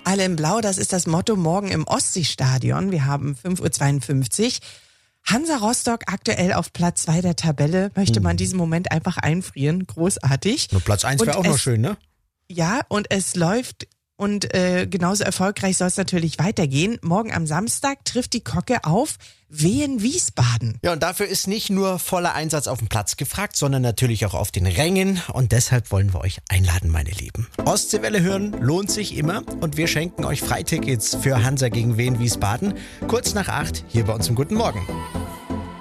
Alle in Blau, das ist das Motto morgen im Ostseestadion. Wir haben 5:52 Uhr. Hansa Rostock aktuell auf Platz 2 der Tabelle. Möchte man diesen Moment einfach einfrieren. Großartig. Nur Platz 1 wäre auch noch schön, ne? Ja, und es läuft und genauso erfolgreich soll es natürlich weitergehen. Morgen am Samstag trifft die Kocke auf Wehen Wiesbaden. Ja, und dafür ist nicht nur voller Einsatz auf dem Platz gefragt, sondern natürlich auch auf den Rängen. Und deshalb wollen wir euch einladen, meine Lieben. Ostseewelle hören lohnt sich immer und wir schenken euch Freitickets für Hansa gegen Wehen Wiesbaden. Kurz nach 8 hier bei uns im Guten Morgen.